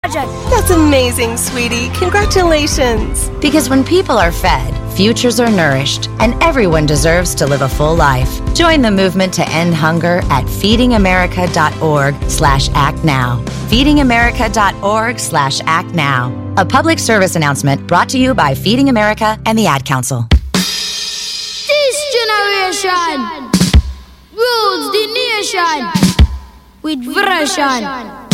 project. That's amazing, sweetie. Congratulations. Because when people are fed, futures are nourished, and everyone deserves to live a full life. Join the movement to end hunger at feedingamerica.org/actnow. feedingamerica.org/actnow. A public service announcement brought to you by Feeding America and the Ad Council. This generation rules the nation with version.